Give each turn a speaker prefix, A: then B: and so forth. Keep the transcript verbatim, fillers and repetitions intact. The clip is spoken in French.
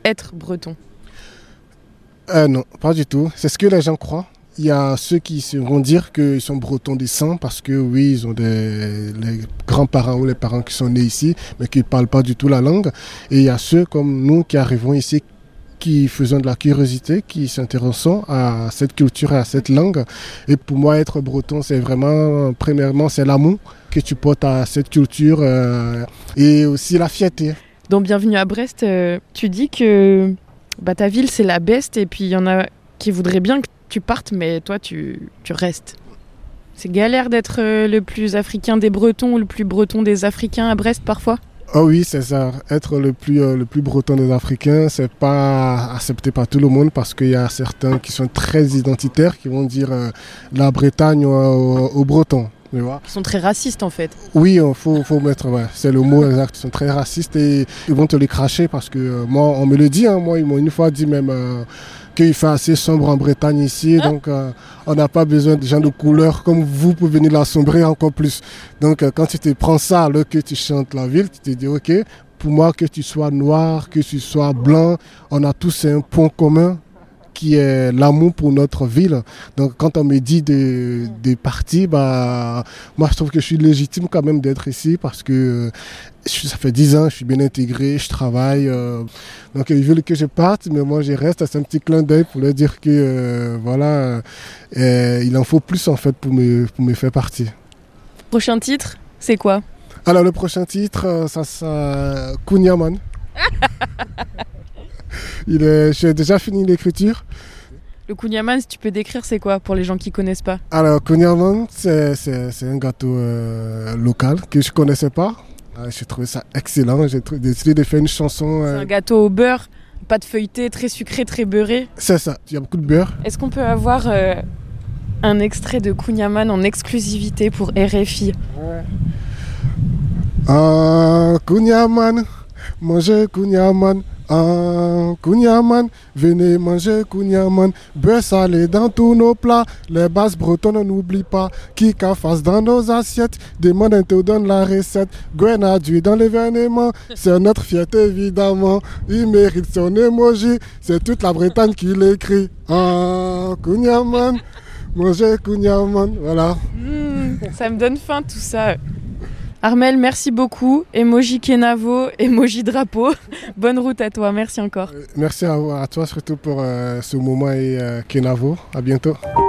A: être breton?
B: euh, Non, pas du tout. C'est ce que les gens croient. Il y a ceux qui vont dire qu'ils sont bretons des sang parce que oui, ils ont des les grands-parents ou les parents qui sont nés ici, mais qui ne parlent pas du tout la langue. Et il y a ceux comme nous qui arrivons ici, qui faisons de la curiosité, qui s'intéressons à cette culture et à cette langue. Et pour moi, être breton, c'est vraiment, premièrement, c'est l'amour que tu portes à cette culture euh, et aussi la fierté.
A: Dans Bienvenue à Brest, euh, tu dis que bah, ta ville, c'est la best, et puis il y en a qui voudraient bien que tu partes, mais toi, tu, tu restes. C'est galère d'être euh, le plus africain des Bretons ou le plus breton des Africains à Brest, parfois?
B: Oh oui, c'est ça. Être le plus, euh, le plus breton des Africains, c'est pas accepté par tout le monde parce qu'il y a certains qui sont très identitaires, qui vont dire euh, la Bretagne aux, aux Bretons. Tu vois.
A: Ils sont très racistes, en fait.
B: Oui, il faut, faut mettre, ouais, c'est le mot exact. Ils sont très racistes et ils vont te les cracher parce que euh, moi, on me le dit. Hein, moi, ils m'ont une fois dit même euh, qu'il fait assez sombre en Bretagne ici. Hein? Donc, euh, on n'a pas besoin de gens de couleur comme vous pour venir l'assombrer encore plus. Donc, euh, quand tu te prends ça alors que tu chantes la ville, tu te dis, OK, pour moi, que tu sois noir, que tu sois blanc, on a tous un point commun qui est l'amour pour notre ville. Donc quand on me dit de, de partir, bah, moi je trouve que je suis légitime quand même d'être ici parce que euh, ça fait dix ans, je suis bien intégré, je travaille. Euh, donc ils veulent que je parte, mais moi je reste. C'est un petit clin d'œil pour leur dire que euh, voilà, euh, il en faut plus en fait pour me, pour me faire partir.
A: Prochain titre, c'est quoi?
B: Alors le prochain titre, ça c'est Kunyaman. Il est, j'ai déjà fini l'écriture.
A: Le Kunyaman, si tu peux décrire, c'est quoi pour les gens qui ne connaissent pas?
B: Alors, Kunyaman, c'est, c'est, c'est un gâteau euh, local que je ne connaissais pas. Euh, j'ai trouvé ça excellent. J'ai trou- décidé de faire une chanson. Euh...
A: C'est un gâteau au beurre, pâte feuilletée, très sucré, très beurré.
B: C'est ça, il y a beaucoup de beurre.
A: Est-ce qu'on peut avoir euh, un extrait de Kunyaman en exclusivité pour R F I?
B: Ouais. Ah, Kunyaman, manger Kunyaman. Ah, Kunyaman, venez manger Kunyaman. Beurre salé dans tous nos plats. Les bases bretonnes, n'oublie pas. Qui qu'a face dans nos assiettes. Demande, on te donne la recette. Grenadie dans l'événement. C'est notre fierté, évidemment. Il mérite son emoji. C'est toute la Bretagne qui l'écrit. Ah, Kunyaman, manger Kunyaman. Voilà.
A: Mmh, ça me donne faim tout ça. Armel, merci beaucoup. Emoji Kenavo, emoji drapeau. Bonne route à toi, merci encore.
B: Euh, merci à, à toi surtout pour euh, ce moment et euh, Kenavo. À bientôt.